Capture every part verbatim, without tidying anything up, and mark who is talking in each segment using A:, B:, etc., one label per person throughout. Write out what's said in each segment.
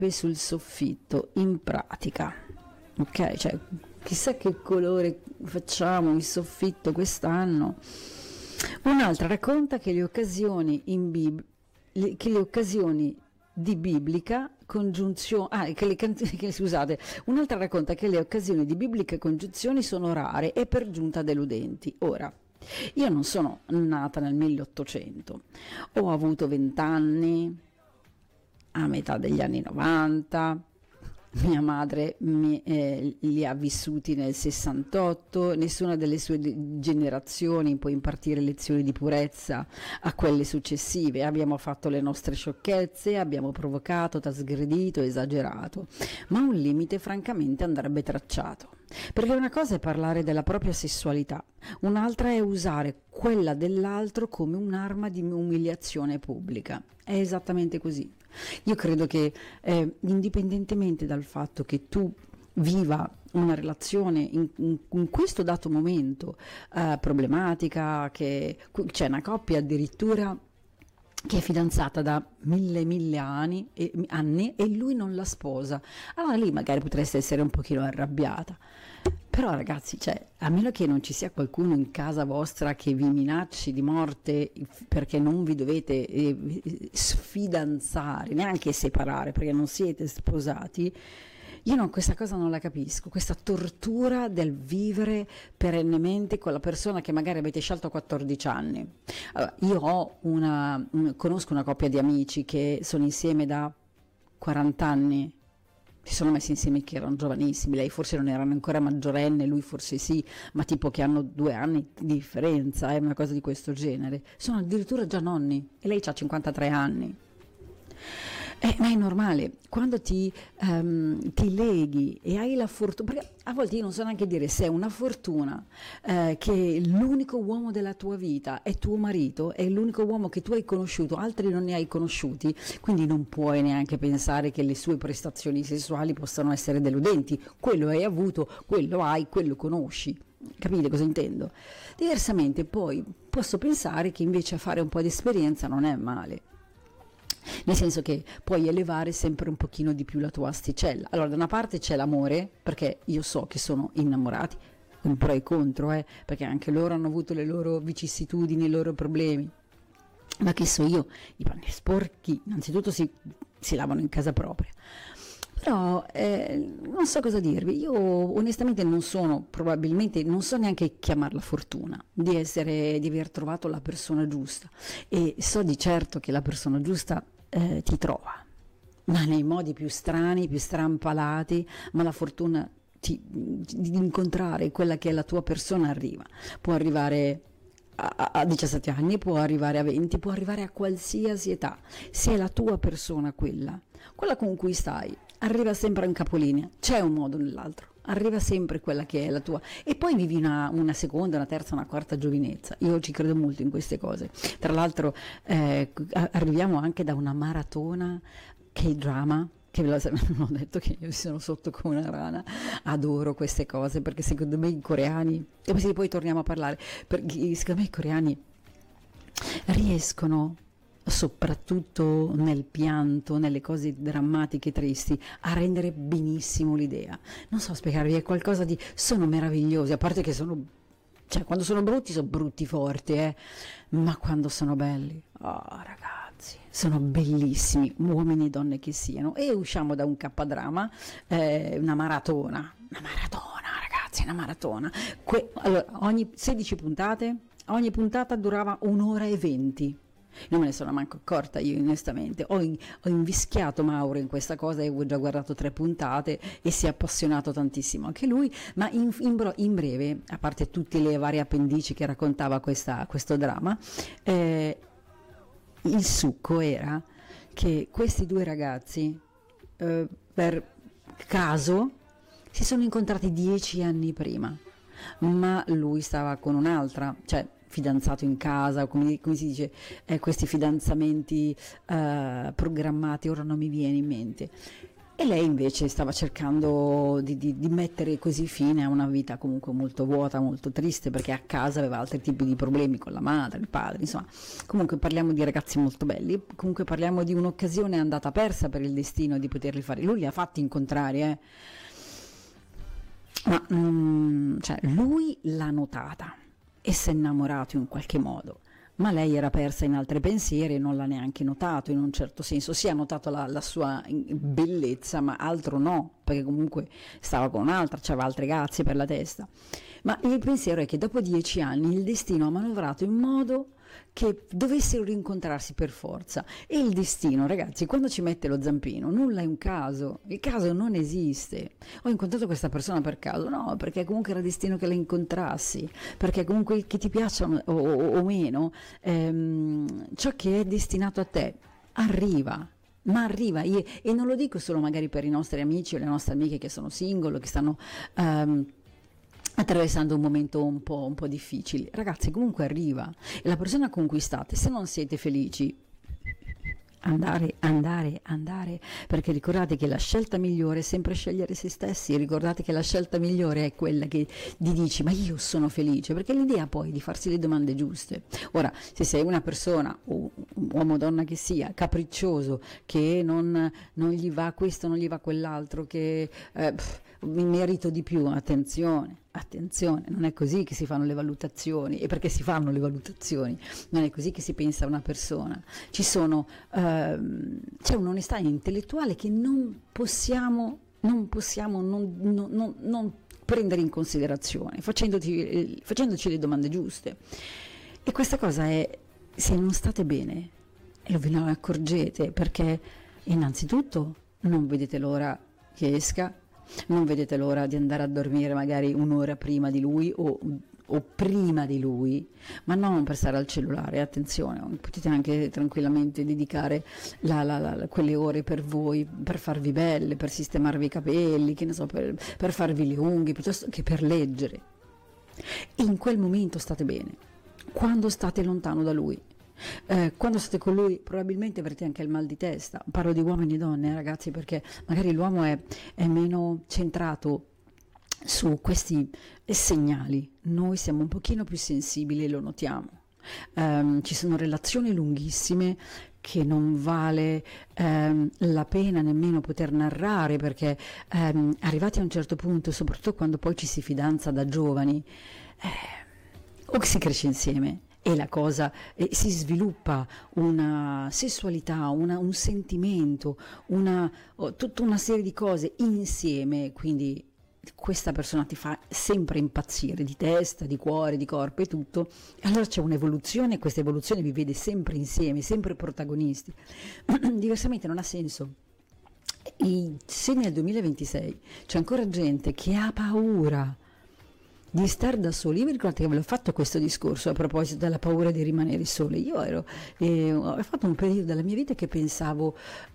A: sul soffitto, in pratica, ok? Cioè, chissà che colore facciamo il soffitto quest'anno. Un'altra racconta che le occasioni in Bib- le, che le occasioni di biblica congiunzione, ah, che le can- che, scusate, un'altra racconta che le occasioni di biblica congiunzioni sono rare e per giunta deludenti. Ora, io non sono nata nel milleottocento, ho avuto vent'anni a metà degli anni novanta, mia madre mi, eh, li ha vissuti nel sessantotto, nessuna delle sue generazioni può impartire lezioni di purezza a quelle successive, abbiamo fatto le nostre sciocchezze, abbiamo provocato, trasgredito, esagerato, ma un limite francamente andrebbe tracciato, perché una cosa è parlare della propria sessualità, un'altra è usare quella dell'altro come un'arma di umiliazione pubblica, è esattamente così. Io credo che eh, indipendentemente dal fatto che tu viva una relazione in, in, in questo dato momento eh, problematica, che c'è una coppia addirittura che è fidanzata da mille mille anni e, anni e lui non la sposa, allora lì magari potreste essere un pochino arrabbiata. Però ragazzi, cioè, a meno che non ci sia qualcuno in casa vostra che vi minacci di morte perché non vi dovete eh, sfidanzare, neanche separare perché non siete sposati, io non, questa cosa non la capisco, questa tortura del vivere perennemente con la persona che magari avete scelto a quattordici anni. Allora, io ho una, conosco una coppia di amici che sono insieme da quaranta anni, si sono messi insieme che erano giovanissimi, lei forse non era ancora maggiorenne, lui forse sì, ma tipo che hanno due anni di differenza, è eh, una cosa di questo genere, sono addirittura già nonni e lei ha cinquantatré anni. Eh, ma è normale, quando ti, um, ti leghi e hai la fortuna, perché a volte io non so neanche dire se è una fortuna eh, che l'unico uomo della tua vita è tuo marito, è l'unico uomo che tu hai conosciuto, altri non ne hai conosciuti, quindi non puoi neanche pensare che le sue prestazioni sessuali possano essere deludenti, quello hai avuto, quello hai, quello conosci. Capite cosa intendo? Diversamente poi posso pensare che invece a fare un po' di esperienza non è male. Nel senso che puoi elevare sempre un pochino di più la tua asticella. Allora, da una parte c'è l'amore, perché io so che sono innamorati, un pro e contro, eh, perché anche loro hanno avuto le loro vicissitudini, i loro problemi. Ma che so io, i panni sporchi innanzitutto si, si lavano in casa propria. Però eh, non so cosa dirvi, io onestamente non sono, probabilmente non so neanche chiamarla fortuna di essere, di aver trovato la persona giusta, e so di certo che la persona giusta eh, ti trova, ma nei modi più strani, più strampalati, ma la fortuna ti, di incontrare quella che è la tua persona arriva, può arrivare a, a diciassette anni, può arrivare a venti, può arrivare a qualsiasi età, se è la tua persona quella, quella con cui stai, arriva sempre in capolinea, c'è un modo o nell'altro, arriva sempre quella che è la tua, e poi vivi una, una seconda, una terza, una quarta giovinezza. Io ci credo molto in queste cose. Tra l'altro eh, arriviamo anche da una maratona K-drama, che ve l'ho detto che io sono sotto come una rana, adoro queste cose, perché secondo me i coreani, e poi torniamo a parlare, perché secondo me i coreani riescono, soprattutto nel pianto, nelle cose drammatiche, tristi, a rendere benissimo l'idea. Non so spiegarvi, è qualcosa di, sono meravigliosi, a parte che sono, cioè quando sono brutti sono brutti forti, eh, ma quando sono belli, oh ragazzi, sono bellissimi, uomini e donne che siano. E usciamo da un K-drama, eh, una maratona, una maratona ragazzi, una maratona. Que- allora, ogni sedici puntate, ogni puntata durava un'ora e venti. Non me ne sono manco accorta io, onestamente. Ho, in, ho invischiato Mauro in questa cosa e ho già guardato tre puntate e si è appassionato tantissimo anche lui, ma in, in, in breve, a parte tutte le varie appendici che raccontava questa, questo dramma, eh, il succo era che questi due ragazzi eh, per caso si sono incontrati dieci anni prima, ma lui stava con un'altra, cioè fidanzato in casa, come, come si dice, eh, questi fidanzamenti eh, programmati, ora non mi viene in mente, E lei invece stava cercando di, di, di mettere così fine a una vita comunque molto vuota, molto triste, perché a casa aveva altri tipi di problemi con la madre, il padre, insomma. Comunque parliamo di ragazzi molto belli, comunque parliamo di un'occasione andata persa per il destino di poterli fare. Lui li ha fatti incontrare, eh. Ma mm, cioè, lui l'ha notata e si è innamorato in qualche modo. Ma lei era persa in altri pensieri e non l'ha neanche notato, in un certo senso. Sì, ha notato la, la sua bellezza, ma altro no, perché comunque stava con un'altra, c'aveva altre grazie per la testa. Ma il pensiero è che dopo dieci anni il destino ha manovrato in modo che dovessero rincontrarsi per forza. E il destino, ragazzi, quando ci mette lo zampino, nulla è un caso, il caso non esiste. Ho incontrato questa persona per caso? No, perché comunque era destino che la incontrassi, perché comunque che ti piacciono o, o, o meno, ehm, ciò che è destinato a te arriva. Ma arriva, e, e non lo dico solo magari per i nostri amici o le nostre amiche che sono single, che stanno um, attraversando un momento un po', un po' difficile. Ragazzi, comunque arriva, e la persona con cui state, se non siete felici, andare, andare, andare, perché ricordate che la scelta migliore è sempre scegliere se stessi. Ricordate che la scelta migliore è quella che ti dici: ma io sono felice, perché l'idea poi di farsi le domande giuste. Ora, se sei una persona, o uomo o donna che sia, capriccioso, che non, non gli va questo, non gli va quell'altro, che eh, pff, mi merito di più, attenzione. Attenzione, non è così che si fanno le valutazioni, e perché si fanno le valutazioni, non è così che si pensa a una persona. Ci sono, ehm, c'è un'onestà intellettuale che non possiamo, non possiamo non, non, non, non prendere in considerazione, facendoci, facendoci le domande giuste. E questa cosa è, se non state bene, e ve ne accorgete, perché innanzitutto non vedete l'ora che esca, non vedete l'ora di andare a dormire magari un'ora prima di lui o, o prima di lui, ma non per stare al cellulare. Attenzione, potete anche tranquillamente dedicare la, la, la, quelle ore per voi, per farvi belle, per sistemarvi i capelli, che ne so, per, per farvi le unghie, piuttosto che per leggere. E in quel momento state bene. Quando state lontano da lui, Eh, quando state con lui, probabilmente avrete anche il mal di testa. Parlo di uomini e donne, eh, ragazzi, perché magari l'uomo è, è meno centrato su questi segnali. Noi siamo un pochino più sensibili e lo notiamo. Um, ci sono relazioni lunghissime che non vale um, la pena nemmeno poter narrare, perché um, arrivati a un certo punto, soprattutto quando poi ci si fidanza da giovani, eh, o si cresce insieme e la cosa eh, si sviluppa una sessualità, una, un sentimento, una, oh, tutta una serie di cose insieme, quindi questa persona ti fa sempre impazzire di testa, di cuore, di corpo e tutto, e allora c'è un'evoluzione, e questa evoluzione vi vede sempre insieme, sempre protagonisti. Diversamente non ha senso. E se nel duemilaventisei c'è ancora gente che ha paura di star da soli, io vi ricordate che ve l'ho fatto questo discorso a proposito della paura di rimanere soli. Io ero, eh, ho fatto un periodo della mia vita che pensavo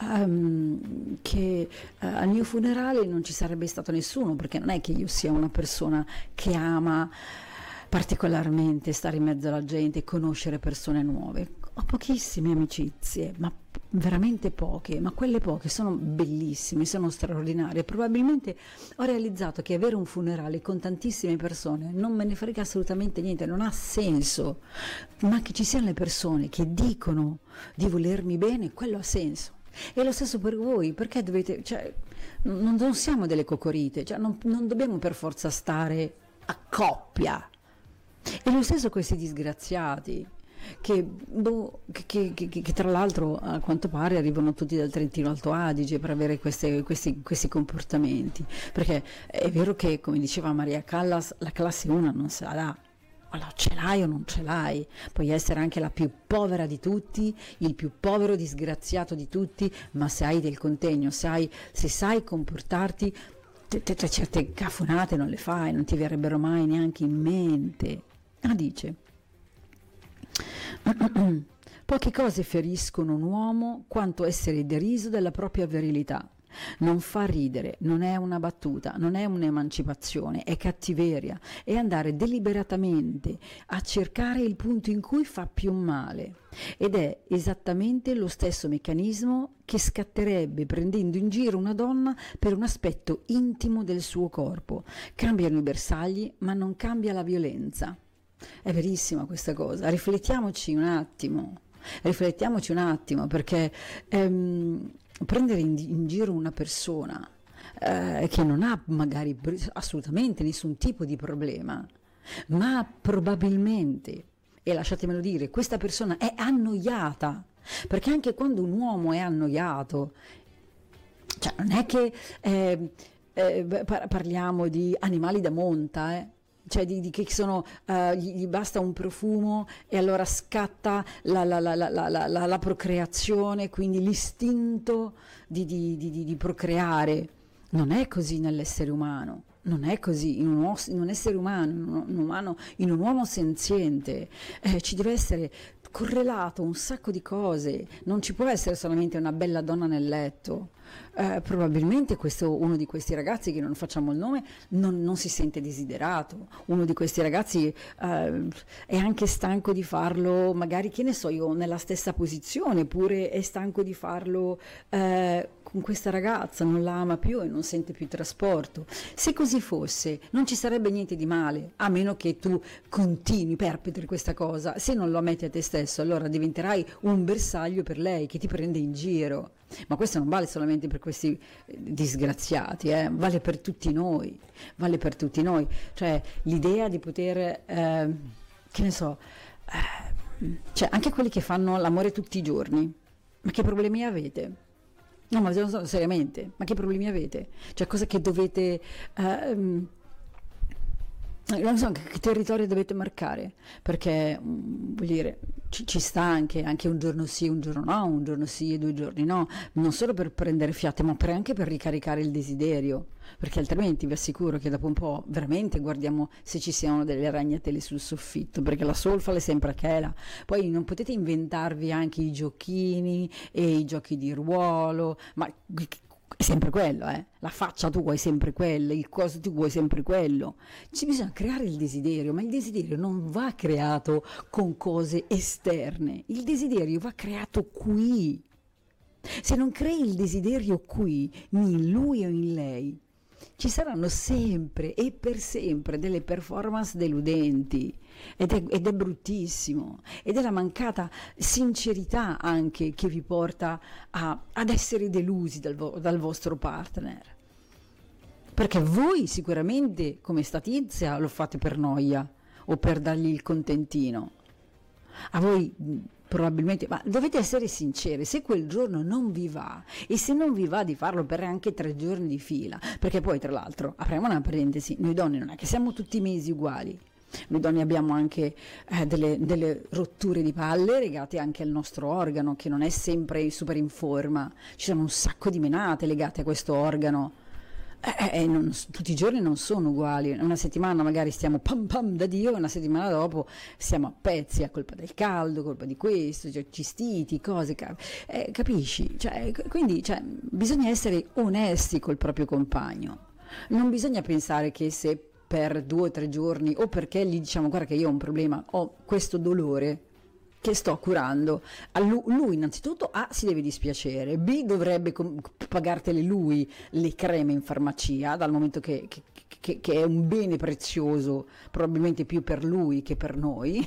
A: um, che uh, al mio funerale non ci sarebbe stato nessuno, perché non è che io sia una persona che ama particolarmente stare in mezzo alla gente e conoscere persone nuove. Ho pochissime amicizie, ma veramente poche, ma quelle poche sono bellissime, sono straordinarie. Probabilmente ho realizzato che avere un funerale con tantissime persone non me ne frega assolutamente niente, non ha senso, ma che ci siano le persone che dicono di volermi bene, quello ha senso. E lo stesso per voi, perché dovete, cioè, non, non siamo delle cocorite, cioè non, non dobbiamo per forza stare a coppia. E lo stesso questi disgraziati che, boh, che, che, che, che tra l'altro a quanto pare arrivano tutti dal Trentino Alto Adige per avere queste, questi, questi comportamenti, perché è vero che, come diceva Maria Callas, la classe uno non se la dà. Allora, ce l'hai o non ce l'hai, puoi essere anche la più povera di tutti, il più povero disgraziato di tutti, ma se hai del contegno, se, hai, se sai comportarti, te, te, te, certe cafonate non le fai, non ti verrebbero mai neanche in mente. Ah, dice, poche cose feriscono un uomo quanto essere deriso della propria virilità. non fa ridere, non è una battuta, non è un'emancipazione, è cattiveria, è andare deliberatamente a cercare il punto in cui fa più male, ed è esattamente lo stesso meccanismo che scatterebbe prendendo in giro una donna per un aspetto intimo del suo corpo. Cambiano i bersagli, ma non cambia la violenza. È verissima questa cosa, riflettiamoci un attimo, riflettiamoci un attimo, perché ehm, prendere in, in giro una persona eh, che non ha magari assolutamente nessun tipo di problema, ma probabilmente, e lasciatemelo dire, questa persona è annoiata, perché anche quando un uomo è annoiato, cioè non è che eh, eh, parliamo di animali da monta, eh. Cioè di, di che sono, uh, gli, gli basta un profumo e allora scatta la, la, la, la, la, la, la procreazione, quindi l'istinto di, di, di, di procreare. Non è così nell'essere umano, non è così in un, in un essere umano, in un, un umano, in un uomo senziente. Eh, ci deve essere correlato un sacco di cose, non ci può essere solamente una bella donna nel letto. Eh, probabilmente questo, uno di questi ragazzi, che non facciamo il nome, non, non si sente desiderato, uno di questi ragazzi eh, è anche stanco di farlo, magari, che ne so io, nella stessa posizione, oppure è stanco di farlo eh, con questa ragazza, non la ama più e non sente più trasporto. Se così fosse non ci sarebbe niente di male, a meno che tu continui, perpetri questa cosa. Se non lo ammetti a te stesso, allora diventerai un bersaglio per lei che ti prende in giro. Ma questo non vale solamente per questi disgraziati, eh? Vale per tutti noi, vale per tutti noi. Cioè l'idea di poter, eh, che ne so, eh, cioè anche quelli che fanno l'amore tutti i giorni, ma che problemi avete? No, ma seriamente, ma che problemi avete? Cioè cosa che dovete... Eh, non so che territorio dovete marcare, perché vuol dire ci, ci sta anche, anche un giorno sì, un giorno no, un giorno sì e due giorni no, non solo per prendere fiato, ma per anche per ricaricare il desiderio, perché altrimenti vi assicuro che dopo un po' veramente guardiamo se ci siano delle ragnatele sul soffitto, perché la solfa è sempre quella. Poi non potete inventarvi anche i giochini e i giochi di ruolo, ma è sempre quello, eh? La faccia tu vuoi sempre quella, il coso tu vuoi sempre quello. Ci bisogna creare il desiderio, ma il desiderio non va creato con cose esterne, il desiderio va creato qui. Se non crei il desiderio qui, in lui o in lei, ci saranno sempre e per sempre delle performance deludenti, ed è, ed è bruttissimo, ed è la mancata sincerità anche che vi porta a, ad essere delusi dal, vo- dal vostro partner, perché voi sicuramente come sta Tizia lo fate per noia o per dargli il contentino. A voi probabilmente, ma dovete essere sinceri, se quel giorno non vi va, e se non vi va di farlo per anche tre giorni di fila, perché poi tra l'altro, apriamo una parentesi, noi donne non è che siamo tutti i mesi uguali, noi donne abbiamo anche eh, delle, delle rotture di palle legate anche al nostro organo, che non è sempre super in forma, ci sono un sacco di menate legate a questo organo. Eh, eh, non, tutti i giorni non sono uguali, una settimana magari stiamo pam pam da Dio, una settimana dopo siamo a pezzi a colpa del caldo, colpa di questo, cioè, cistiti, cose, eh, capisci? Cioè, quindi cioè, bisogna essere onesti col proprio compagno, non bisogna pensare che se per due o tre giorni, o perché gli diciamo guarda che io ho un problema, ho questo dolore che sto curando, a lui, lui innanzitutto A si deve dispiacere, B dovrebbe com- pagartele lui le creme in farmacia, dal momento che, che, che, che è un bene prezioso, probabilmente più per lui che per noi,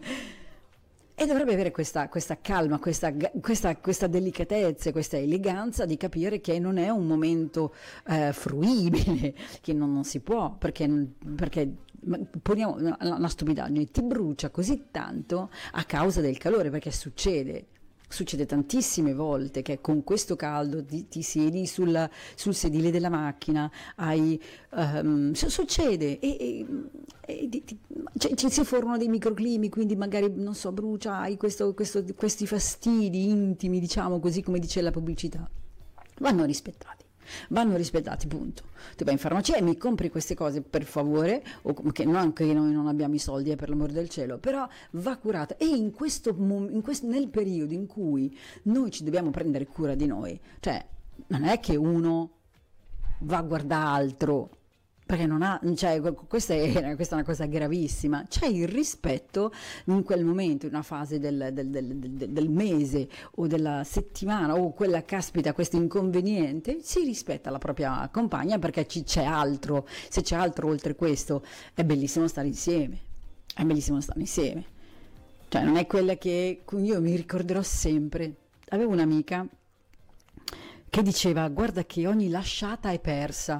A: e dovrebbe avere questa, questa calma, questa, questa, questa delicatezza, questa eleganza di capire che non è un momento eh, fruibile, che non, non si può, perché, perché poniamo una, una stupidaggine, ti brucia così tanto a causa del calore, perché succede. Succede tantissime volte che con questo caldo ti, ti siedi sul, sul sedile della macchina, hai, um, succede e, e, e ti, cioè, ci si formano dei microclimi, quindi magari, non so, brucia, hai questo, questo, questi fastidi intimi, diciamo così, come dice la pubblicità. Vanno rispettati. Vanno rispettati, punto. Tu vai in farmacia e mi compri queste cose, per favore, o che non che noi non abbiamo i soldi, eh, per l'amor del cielo, però va curata. E in questo, in questo, nel periodo in cui noi ci dobbiamo prendere cura di noi, cioè non è che uno va a guardare altro, perché non ha, cioè, questa è, questa è una cosa gravissima. C'è il rispetto in quel momento, in una fase del, del, del, del, del mese o della settimana, o quella caspita, questo inconveniente, si rispetta la propria compagna, perché ci, c'è altro, se c'è altro oltre questo, è bellissimo stare insieme, è bellissimo stare insieme. Cioè non è quella che io mi ricorderò sempre. Avevo un'amica che diceva: guarda che ogni lasciata è persa.